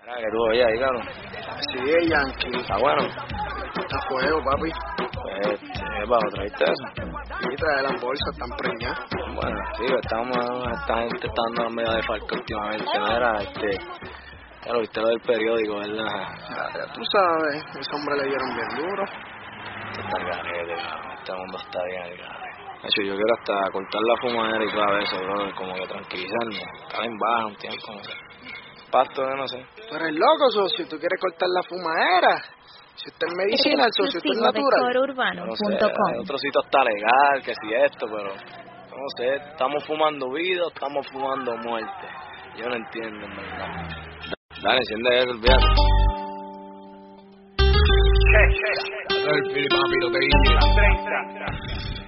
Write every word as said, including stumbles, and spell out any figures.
Mira, que tú oyes ahí, cabrón. Sí, el Yankee. Está bueno. Está fuego, papi. Pues, eh, bajo, ¿traíste eso? Y trae las bolsas, están preñadas. Bueno, sí, estamos, esta gente está dando medio de falco últimamente, ¿no? Era, este, ya lo viste lo del periódico, ¿verdad? Ya, ya tú sabes, ese hombre le dieron bien duro. Está el garete, cabrón. Este mundo está bien el garete. De hecho, yo quiero hasta cortar la fumadera y todo eso, bro, como que tranquilizarme. Estar en baja un tiempo, no sé. Pasto, yo no sé. Tú eres loco, socio, tú quieres cortar la fumadera. Si usted es medicina, el socio, usted es natural. No sé, el otro sitio está legal, que si esto, pero no sé, estamos fumando vida o estamos fumando muerte. Yo no entiendo, en verdad. Dale, enciende eso, olvídate. El Filipe Papi, no te